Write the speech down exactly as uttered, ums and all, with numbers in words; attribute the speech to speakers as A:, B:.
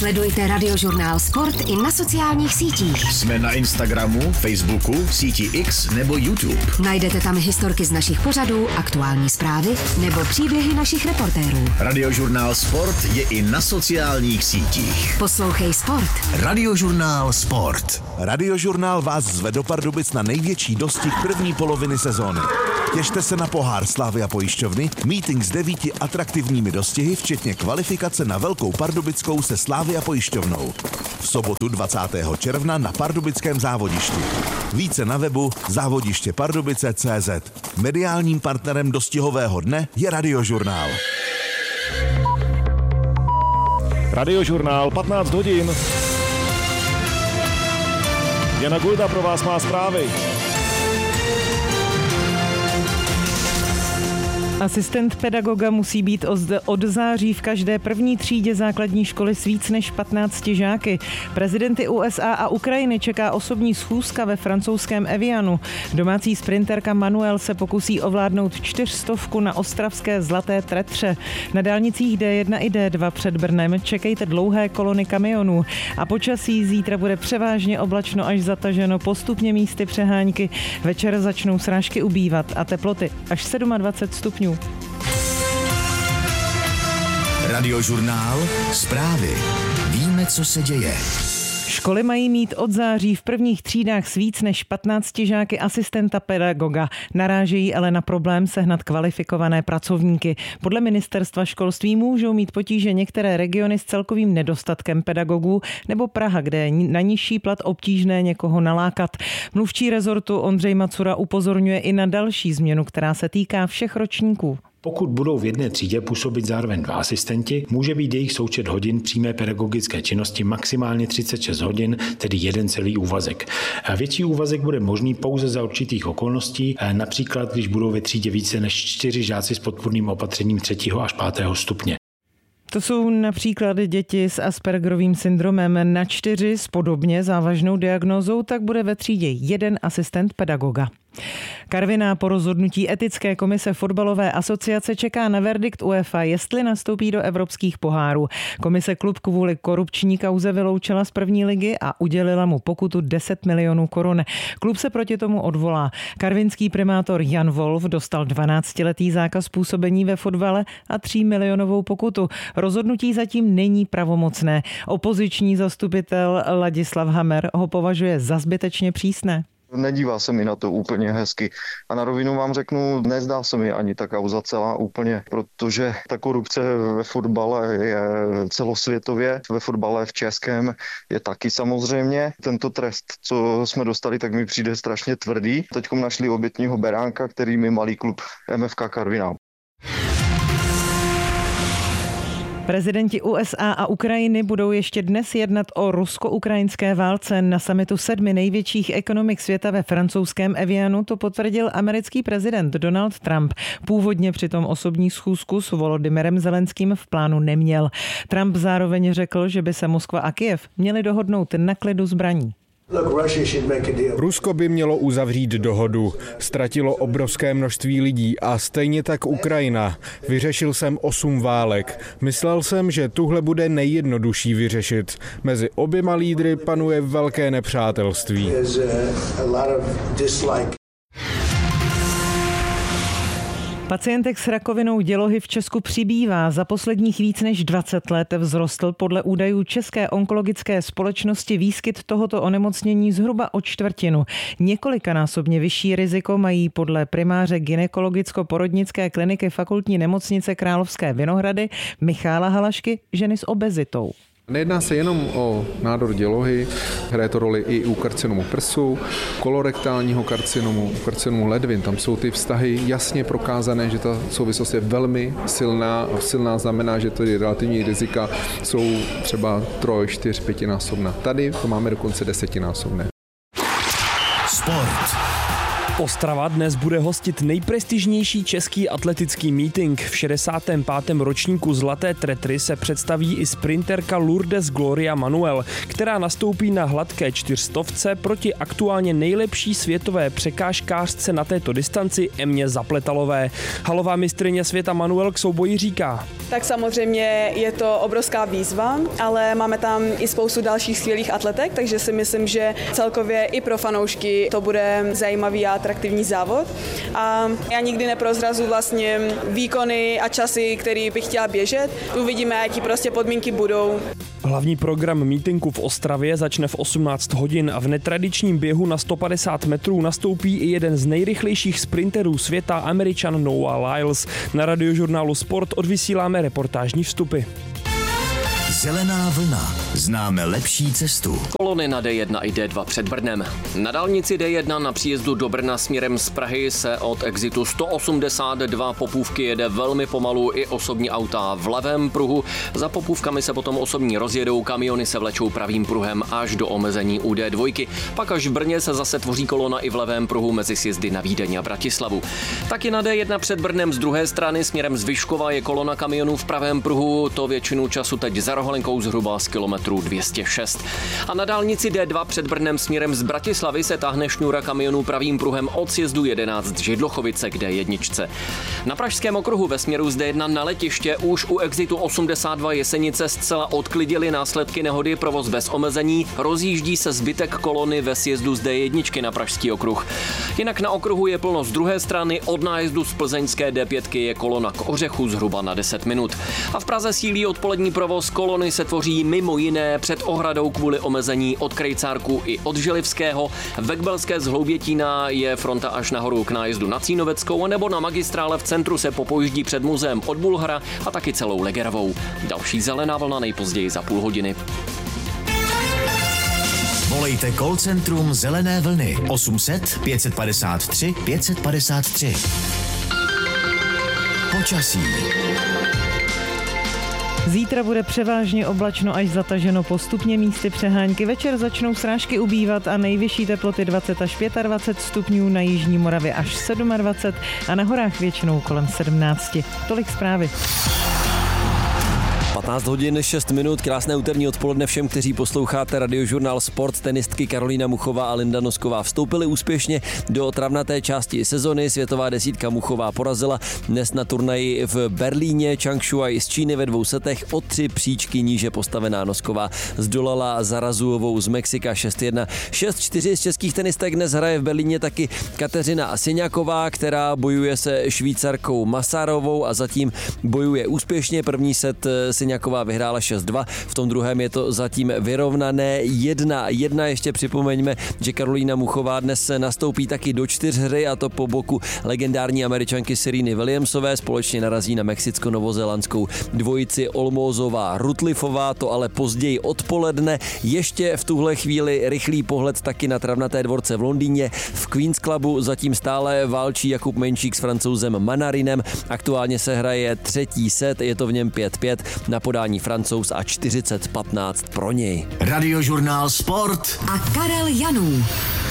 A: Sledujte Radiožurnál Sport i na sociálních sítích.
B: Jsme na Instagramu, Facebooku, síti X nebo YouTube.
A: Najdete tam historky z našich pořadů, aktuální zprávy nebo příběhy našich reportérů.
B: Radiožurnál Sport je i na sociálních sítích.
A: Poslouchej Sport.
B: Radiožurnál Sport.
C: Radiožurnál vás zve do Pardubic na největší dostih první poloviny sezóny. Těšte se na pohár Slavia pojišťovny, meeting s devíti atraktivními dostihy, včetně kvalifikace na Velkou Pardubickou se Slavia pojišťovnou. V sobotu dvacátého června na pardubickém závodišti. Více na webu závodiště pardubice tečka cé zet. Mediálním partnerem dostihového dne je Radiožurnál.
D: Radiožurnál, patnáct hodin. Jana Gulda pro vás má zprávy.
E: Asistent pedagoga musí být od září v každé první třídě základní školy s víc než patnácti žáky. Prezidenty U S A a Ukrajiny čeká osobní schůzka ve francouzském Evianu. Domácí sprinterka Manuel se pokusí ovládnout čtyřstovku na ostravské Zlaté Tretře. Na dálnicích D jedna i D dva před Brnem čekejte dlouhé kolony kamionů. A počasí zítra bude převážně oblačno až zataženo, postupně místy přehánky. Večer začnou srážky ubývat a teploty až dvacet sedm stupňů.
B: Radiožurnál Zprávy. Víme, co se děje.
E: Školy mají mít od září v prvních třídách s víc než patnácti žáky asistenta pedagoga. Narážejí ale na problém sehnat kvalifikované pracovníky. Podle ministerstva školství můžou mít potíže některé regiony s celkovým nedostatkem pedagogů nebo Praha, kde je na nižší plat obtížné někoho nalákat. Mluvčí rezortu Ondřej Macura upozorňuje i na další změnu, která se týká všech ročníků.
F: Pokud budou v jedné třídě působit zároveň dva asistenti, může být jejich součet hodin přímé pedagogické činnosti maximálně třicet šest hodin, tedy jeden celý úvazek. Větší úvazek bude možný pouze za určitých okolností, například když budou ve třídě více než čtyři žáci s podpůrným opatřením třetího až pátého stupně.
E: To jsou například děti s Aspergerovým syndromem. Na čtyři s podobně závažnou diagnózou tak bude ve třídě jeden asistent pedagoga. Karviná po rozhodnutí etické komise fotbalové asociace čeká na verdikt UEFA, jestli nastoupí do evropských pohárů. Komise klub kvůli korupční kauze vyloučila z první ligy a udělila mu pokutu deset milionů korun. Klub se proti tomu odvolá. Karvinský primátor Jan Wolf dostal dvanáctiletý zákaz působení ve fotbale a tří milionovou pokutu. Rozhodnutí zatím není pravomocné. Opoziční zastupitel Ladislav Hammer ho považuje za zbytečně přísné.
G: Nedívá se mi na to úplně hezky. A na rovinu vám řeknu, nezdá se mi ani ta kauza celá úplně, protože ta korupce ve fotbale je celosvětově, ve fotbale v českém je taky samozřejmě. Tento trest, co jsme dostali, tak mi přijde strašně tvrdý. Teďkom našli obětního beránka, který mi malý klub M F K Karviná.
E: Prezidenti U S A a Ukrajiny budou ještě dnes jednat o rusko-ukrajinské válce. Na summitu sedmi největších ekonomik světa ve francouzském Evianu to potvrdil americký prezident Donald Trump. Původně přitom osobní schůzku s Volodymyrem Zelenským v plánu neměl. Trump zároveň řekl, že by se Moskva a Kyjev měli dohodnout na klidu zbraní.
H: Rusko by mělo uzavřít dohodu. Ztratilo obrovské množství lidí a stejně tak Ukrajina. Vyřešil jsem osm válek. Myslel jsem, že tuhle bude nejjednodušší vyřešit. Mezi oběma lídry panuje velké nepřátelství.
E: Pacientek s rakovinou dělohy v Česku přibývá. Za posledních víc než dvacet let vzrostl podle údajů České onkologické společnosti výskyt tohoto onemocnění zhruba o čtvrtinu. Několikanásobně vyšší riziko mají podle primáře gynekologicko-porodnické kliniky Fakultní nemocnice Královské Vinohrady Michála Halašky ženy s obezitou.
I: Nejedná se jenom o nádor dělohy, hraje to roli i u karcinomu prsu, kolorektálního karcinomu, karcinomu ledvin. Tam jsou ty vztahy jasně prokázané, že ta souvislost je velmi silná a silná znamená, že ty relativní rizika jsou třeba troj, čtyř, pětinásobná. Tady to máme dokonce desetinásobné.
B: Sport.
J: Ostrava dnes bude hostit nejprestižnější český atletický meeting. V šedesátém pátém ročníku Zlaté tretry se představí i sprinterka Lourdes Gloria Manuel, která nastoupí na hladké čtyřstovce proti aktuálně nejlepší světové překážkářce na této distanci Emě Zapletalové. Halová mistryně světa Manuel k souboji říká:
K: Tak samozřejmě je to obrovská výzva, ale máme tam i spoustu dalších skvělých atletek, takže si myslím, že celkově i pro fanoušky to bude zajímavý a atraktivní závod. A já nikdy neprozrazu vlastně výkony a časy, který bych chtěla běžet. Uvidíme, jaký prostě podmínky budou.
J: Hlavní program mítinku v Ostravě začne v osmnáct hodin a v netradičním běhu na sto padesát metrů nastoupí i jeden z nejrychlejších sprinterů světa, Američan Noah Lyles. Na Radiožurnálu Sport odvysíláme reportážní vstupy.
B: Zelená vlna. Známe lepší cestu.
L: Kolony na D jedna i D dva před Brnem. Na dálnici D jedna na příjezdu do Brna směrem z Prahy se od exitu sto osmdesát dva Popůvky jede velmi pomalu i osobní auta v levém pruhu. Za Popůvkami se potom osobní rozjedou, kamiony se vlečou pravým pruhem až do omezení u D dva. Pak až v Brně se zase tvoří kolona i v levém pruhu mezi sjezdy na Vídeň a Bratislavu. Taky na D jedna před Brnem z druhé strany směrem z Vyškova je kolona kamionů v pravém pruhu. To většinu času teď za Roholenkou zhruba z kilometru dvě stě šest. A na dálnici D dva před Brnem směrem z Bratislavy se táhne šňůra kamionů pravým pruhem od sjezdu jedenáct Židlochovice k D jedna. Na Pražském okruhu ve směru z D jedna na letiště už u exitu osmdesát dva Jesenice zcela odklidili následky nehody, provoz bez omezení, rozjíždí se zbytek kolony ve sjezdu z D jedna na Pražský okruh. Jinak na okruhu je plno z druhé strany, od nájezdu z plzeňské D pět je kolona k Ořechu zhruba na deset minut. A v Praze sílí odpolední provoz, kolony se tvoří mimo jiné před ohradou kvůli omezení od Krejcárku i od Želivského. Ve Kbelské z Hloubětína je fronta až nahoru k nájezdu na Cínoveckou, nebo na magistrále v centru se popojíždí před muzeem od Bulhara a taky celou Legerovou. Další zelená vlna nejpozději za půl hodiny.
B: Volejte call centrum Zelené vlny osm set pět set padesát tři pět set padesát tři. Počasí.
E: Zítra bude převážně oblačno až zataženo, postupně místy přehánky. Večer začnou srážky ubývat a nejvyšší teploty dvacet až dvacet pět stupňů, na jižní Moravě až dvacet sedm a na horách většinou kolem sedmnáct. Tolik zprávy.
M: patnáct hodin šest minut, krásné úterní odpoledne všem, kteří posloucháte Radiožurnál Sport. Tenistky Karolína Muchová a Linda Nosková vstoupily úspěšně do travnaté části sezony. Světová desítka Muchová porazila dnes na turnaji v Berlíně Chang Shuai z Číny ve dvou setech. O tři příčky níže postavená Nosková zdolala Zarazuovou z Mexika šest jedna. šest čtyři z českých tenistek dnes hraje v Berlíně taky Kateřina Siňaková, která bojuje se Švýcarkou Masárovou a zatím bojuje úspěšně. První set Siňaková vyhrála šest dva, v tom druhém je to zatím vyrovnané jedna jedna. Ještě připomeňme, že Karolína Muchová dnes nastoupí taky do čtyřhry, a to po boku legendární Američanky Sereny Williamsové. Společně narazí na mexicko-novozélandskou dvojici Olmózová Rutlifová, to ale později odpoledne. Ještě v tuhle chvíli rychlý pohled taky na travnaté dvorce v Londýně. V Queen's Clubu zatím stále válčí Jakub Menšík s Francouzem Manarinem. Aktuálně se hraje třetí set, je to v něm pět pět. Na podání Francouz a čtyřicet patnáct pro něj.
B: Radiožurnál Sport
A: a Karel Janů.